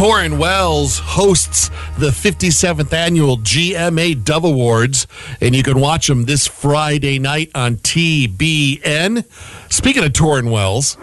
Torrin Wells hosts the 57th annual GMA Dove Awards, and you can watch them this Friday night on TBN. Speaking of Torrin Wells,